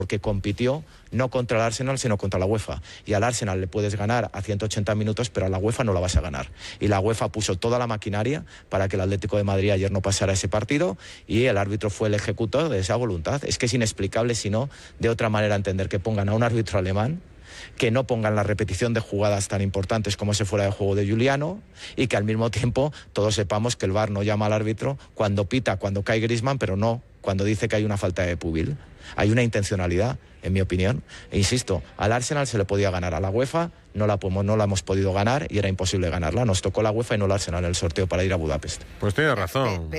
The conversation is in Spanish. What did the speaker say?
porque compitió no contra el Arsenal, sino contra la UEFA. Y al Arsenal le puedes ganar a 180 minutos, pero a la UEFA no la vas a ganar. Y la UEFA puso toda la maquinaria para que el Atlético de Madrid ayer no pasara ese partido, y el árbitro fue el ejecutor de esa voluntad. Es que es inexplicable, si no, de otra manera entender que pongan a un árbitro alemán, que no pongan la repetición de jugadas tan importantes como ese fuera de juego de Giuliano, y que al mismo tiempo todos sepamos que el VAR no llama al árbitro cuando pita, cuando cae Griezmann, pero no cuando dice que hay una falta de Pubil. Hay una intencionalidad, en mi opinión. E insisto, al Arsenal se le podía ganar, a la UEFA no la hemos podido ganar y era imposible ganarla. Nos tocó la UEFA y no el Arsenal en el sorteo para ir a Budapest. Pues tiene razón.